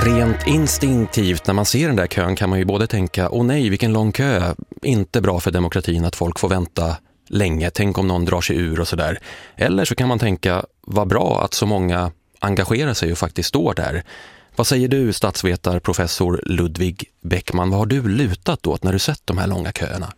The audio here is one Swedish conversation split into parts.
Rent instinktivt när man ser den där kön kan man ju både tänka, åh nej vilken lång kö, inte bra för demokratin att folk får vänta länge, tänk om någon drar sig ur och sådär. Eller så kan man tänka, vad bra att så många engagerar sig och faktiskt står där. Vad säger du, statsvetarprofessor Ludvig Bäckman, vad har du lutat åt när du sett de här långa köerna?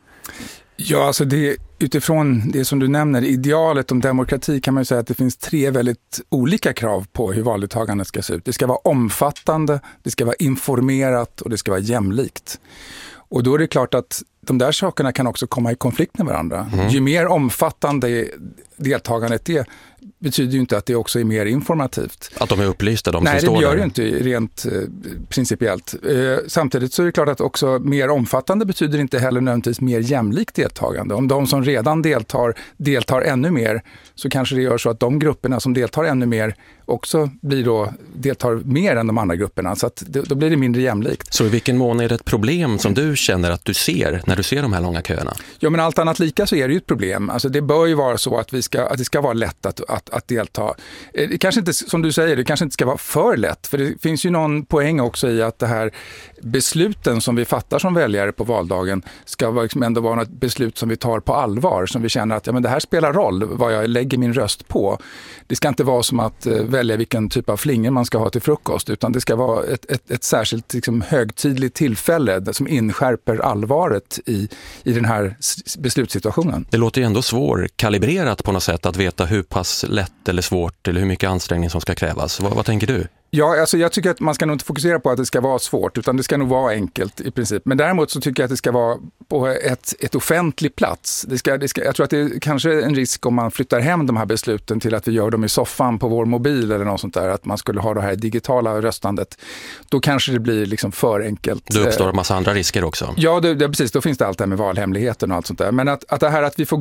Ja, alltså utifrån det som du nämner, idealet om demokrati, kan man ju säga att det finns 3 väldigt olika krav på hur valdeltagandet ska se ut. Det ska vara omfattande, det ska vara informerat och det ska vara jämlikt. Och då är det klart att de där sakerna kan också komma i konflikt med varandra. Ju mer omfattande deltagandet är, betyder ju inte att det också är mer informativt. Att de är upplysta, de Nej, som står där? Nej, det gör det inte rent principiellt. Samtidigt så är det klart att också mer omfattande betyder inte heller nödvändigtvis mer jämlikt deltagande. Om de som redan deltar ännu mer, så kanske det gör så att de grupperna som deltar ännu mer också deltar mer än de andra grupperna. Så att då blir det mindre jämlikt. Så i vilken mån är det ett problem som du känner att du ser när du ser de här långa köerna? Ja, men allt annat lika så är det ju ett problem. Alltså det bör ju vara så att det ska vara lätt att delta. Det kanske inte, som du säger, det kanske inte ska vara för lätt. För det finns ju någon poäng också i att det här besluten som vi fattar som väljare på valdagen ska ändå vara ett beslut som vi tar på allvar. Som vi känner att men det här spelar roll vad jag lägger min röst på. Det ska inte vara som att välja vilken typ av flingor man ska ha till frukost, utan det ska vara ett särskilt högtidligt tillfälle som inskärper allvaret i den här beslutssituationen. Det låter ju ändå svårkalibrerat på något sätt att veta hur pass lätt eller svårt eller hur mycket ansträngning som ska krävas. Vad tänker du? Ja, alltså jag tycker att man ska nog inte fokusera på att det ska vara svårt, utan det ska nog vara enkelt i princip. Men däremot så tycker jag att det ska vara på ett offentlig plats. Jag tror att det är kanske en risk om man flyttar hem de här besluten till att vi gör dem i soffan på vår mobil eller något sånt där, att man skulle ha det här digitala röstandet. Då kanske det blir för enkelt. Då uppstår en massa andra risker också. Ja, precis. Då finns det allt det här med valhemligheten och allt sånt där. Men att det här att vi får